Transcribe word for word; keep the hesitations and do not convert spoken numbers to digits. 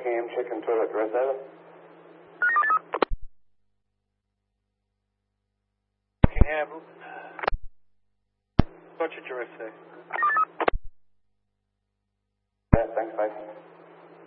cam, chicken toilet dress over. Yeah, Roger, Drift there. Yeah, thanks, mate.